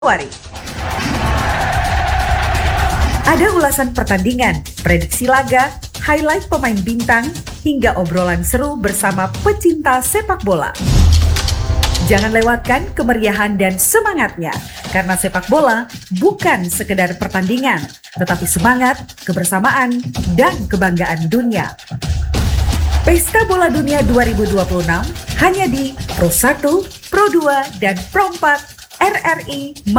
Februari. Ada ulasan pertandingan, prediksi laga, highlight pemain bintang, hingga obrolan seru bersama pecinta sepak bola. Jangan lewatkan kemeriahan dan semangatnya, karena sepak bola bukan sekedar pertandingan, tetapi semangat, kebersamaan, dan kebanggaan dunia. Pesta Bola Dunia 2026 hanya di Pro 1, Pro 2, dan Pro 4 RRI